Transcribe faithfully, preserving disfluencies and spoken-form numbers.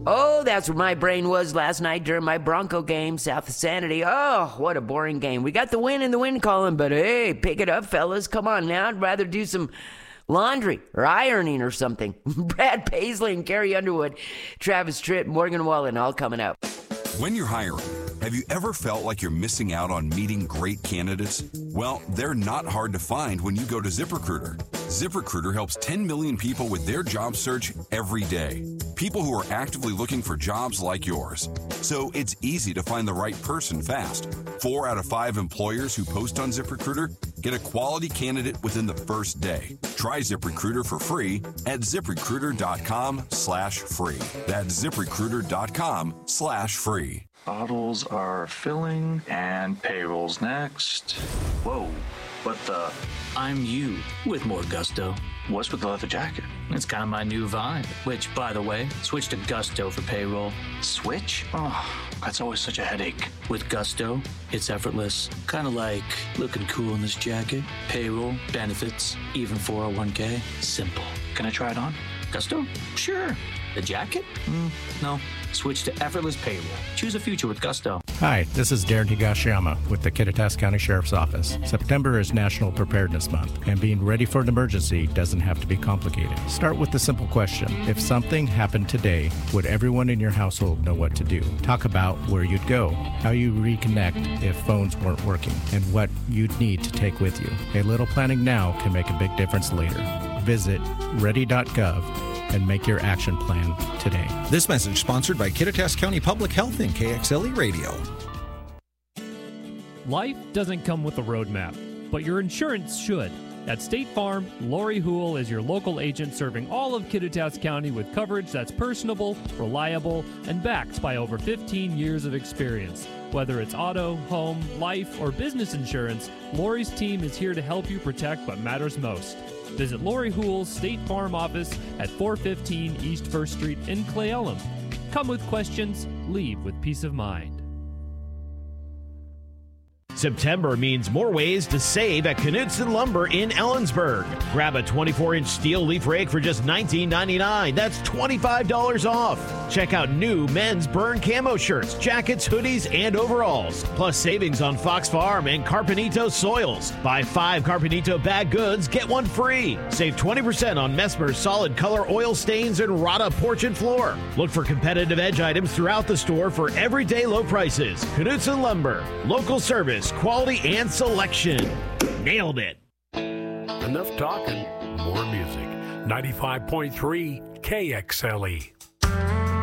Oh, that's where my brain was last night during my Bronco game, south of Sanity. Oh, what a boring game. We got the win in the win column, but hey, pick it up, fellas. Come on now. I'd rather do some laundry or ironing or something. Brad Paisley and Carrie Underwood, Travis Tritt, Morgan Wallen, all coming up. When you're hiring, have you ever felt like you're missing out on meeting great candidates? Well, they're not hard to find when you go to ZipRecruiter. ZipRecruiter helps ten million people with their job search every day. People who are actively looking for jobs like yours. So it's easy to find the right person fast. Four out of five employers who post on ZipRecruiter get a quality candidate within the first day. Try ZipRecruiter for free at ZipRecruiter.com slash free. That's ZipRecruiter.com slash free. Bottles are filling and payroll's next. Whoa, what the? I'm you with more gusto. What's with the leather jacket? It's kind of my new vibe, which, by the way, switch to Gusto for payroll. Switch? Oh, that's always such a headache. With Gusto, it's effortless. Kind of like looking cool in this jacket. Payroll, benefits, even four oh one k. Simple. Can I try it on? Gusto? Sure. The jacket? Mm, no. Switch to effortless payroll. Choose a future with Gusto. Hi, this is Darren Higashiyama with the Kittitas County Sheriff's Office. September is National Preparedness Month, and being ready for an emergency doesn't have to be complicated. Start with the simple question. If something happened today, would everyone in your household know what to do? Talk about where you'd go, how you reconnect if phones weren't working, and what you'd need to take with you. A little planning now can make a big difference later. Visit ready dot gov and make your action plan today. This message sponsored by Kittitas County Public Health and K X L E Radio. Life doesn't come with a roadmap, but your insurance should. At State Farm, Lori Houle is your local agent serving all of Kittitas County with coverage that's personable, reliable, and backed by over fifteen years of experience. Whether it's auto, home, life, or business insurance, Lori's team is here to help you protect what matters most. Visit Lori Houle's State Farm office at four fifteen East First Street in Clay Elum. Come with questions, leave with peace of mind. September means more ways to save at Knutson Lumber in Ellensburg. Grab a twenty-four inch steel leaf rake for just nineteen ninety-nine. That's twenty-five dollars off. Check out new men's burn camo shirts, jackets, hoodies, and overalls. Plus savings on Fox Farm and Carpenito soils. Buy five Carpenito bag goods, get one free. Save twenty percent on Messmer's solid color oil stains and Rada porch and floor. Look for competitive edge items throughout the store for everyday low prices. Knutson Lumber. Local service, quality, and selection. Nailed it. Enough talking, more music. ninety-five point three K X L E.